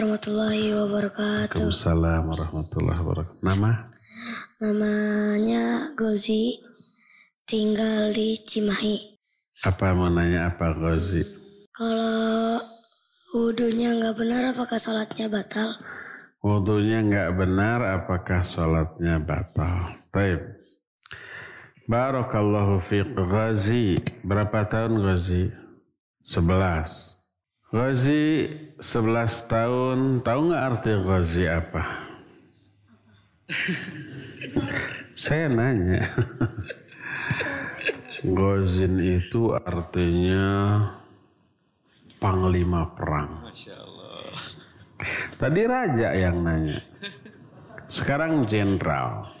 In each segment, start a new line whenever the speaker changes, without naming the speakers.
Warahmatullahi wabarakatuh.
Waalaikumsalam warahmatullahi wabarakatuh.
Namanya Gozi, tinggal di Cimahi.
Apa mau nanya apa Gozi?
Kalau wudunya nggak benar, apakah sholatnya batal?
Wudunya nggak benar, apakah sholatnya batal? Baik. Barakallahu fiqh. Ghazi, berapa tahun Ghazi? 11. Ghazi 11 tahun, tahu nggak arti Ghazi apa? Saya nanya. Ghazin itu artinya panglima perang.
Masya Allah.
Tadi raja yang nanya. Sekarang jenderal.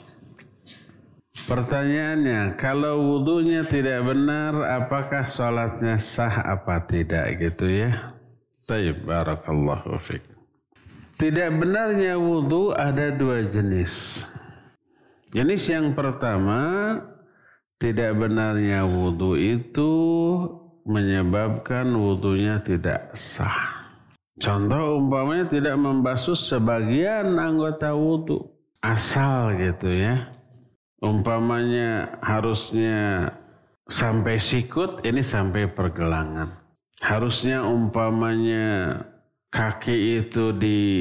Pertanyaannya, kalau wudunya tidak benar, apakah sholatnya sah apa tidak gitu ya? Taib, barakallahu fiqh. Tidak benarnya wudu ada dua jenis. Jenis yang pertama, tidak benarnya wudu itu menyebabkan wudunya tidak sah. Contoh umpamanya tidak membasuh sebagian anggota wudu. Asal gitu ya. Umpamanya harusnya sampai sikut, ini sampai pergelangan. Harusnya umpamanya kaki itu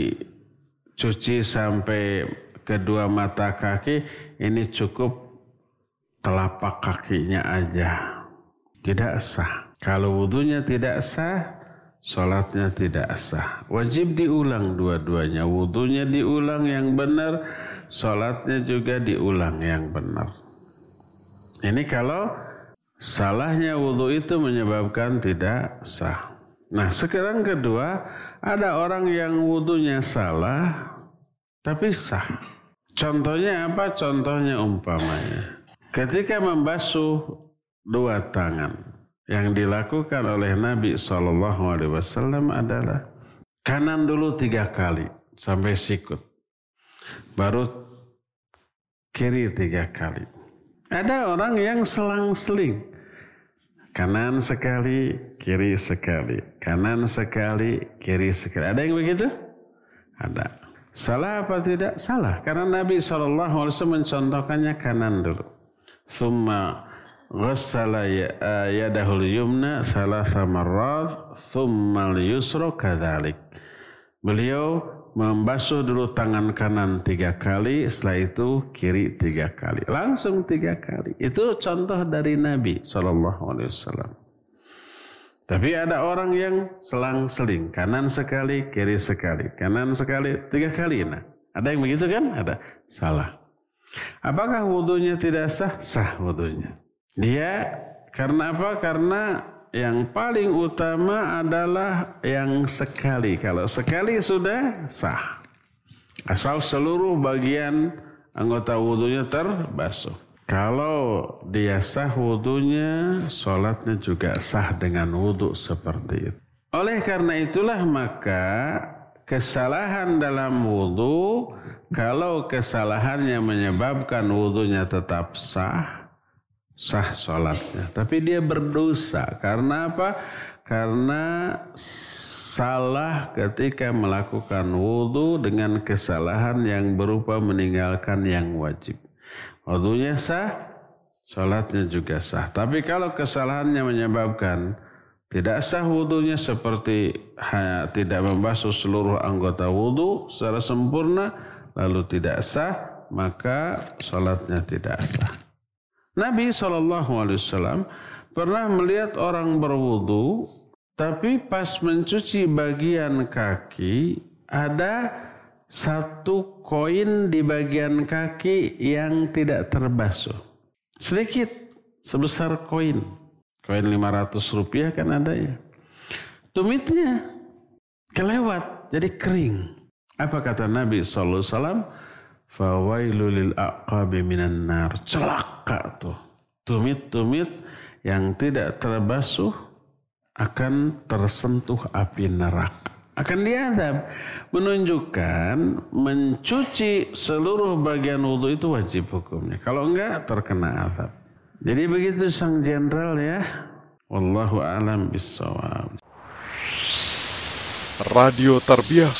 dicuci sampai kedua mata kaki, ini cukup telapak kakinya aja. Tidak sah. Kalau wudunya tidak sah, sholatnya tidak sah. Wajib diulang dua-duanya. Wudunya diulang yang benar, sholatnya juga diulang yang benar. Ini kalau salahnya wudu itu menyebabkan tidak sah. Nah sekarang kedua, ada orang yang wudunya salah tapi sah. Contohnya apa? Contohnya umpamanya ketika membasuh dua tangan, yang dilakukan oleh Nabi SAW adalah kanan dulu 3 kali sampai sikut, baru kiri 3 kali. Ada orang yang selang-seling, kanan sekali, kiri sekali, kanan sekali, kiri sekali. Ada yang begitu? Ada. Salah apa tidak? Salah. Karena Nabi SAW mencontohkannya kanan dulu. Thumma ghassala yadahul yumna thalatha marrat, thumma al-yusra kadzalik. Beliau membasuh dulu tangan kanan 3 kali, setelah itu kiri 3 kali. Langsung 3 kali. Itu contoh dari Nabi SAW. Tapi ada orang yang selang-seling. Kanan sekali, kiri sekali. Kanan sekali, 3 kali. Nah, ada yang begitu kan? Ada. Salah. Apakah wudunya tidak sah? Sah wudunya. Dia karena apa? Karena yang paling utama adalah yang sekali. Kalau sekali sudah sah. Asal seluruh bagian anggota wudunya terbasuh. Kalau dia sah wudunya, sholatnya juga sah dengan wudu seperti itu. Oleh karena itulah maka kesalahan dalam wudu, kalau kesalahannya menyebabkan wudunya tetap sah, sah sholatnya. Tapi dia berdosa. Karena apa? Karena salah ketika melakukan wudu dengan kesalahan yang berupa meninggalkan yang wajib. Wudunya sah, sholatnya juga sah. Tapi kalau kesalahannya menyebabkan tidak sah wudunya seperti tidak membasuh seluruh anggota wudu secara sempurna, lalu tidak sah, maka sholatnya tidak sah. Nabi SAW pernah melihat orang berwudu, tapi pas mencuci bagian kaki, ada 1 koin di bagian kaki yang tidak terbasuh. Sedikit, sebesar koin. Koin 500 rupiah kan ada ya. Tumitnya kelewat, jadi kering. Apa kata Nabi SAW? Fawailul lil aqabi minan nar. Celaka tuh. Tumit-tumit yang tidak terbasuh akan tersentuh api neraka. Akan diazab. Menunjukkan mencuci seluruh bagian wudu itu wajib hukumnya. Kalau enggak terkena azab. Jadi begitu sang jenderal ya. Wallahu a'lam bissawab.
Radio Tarbiyah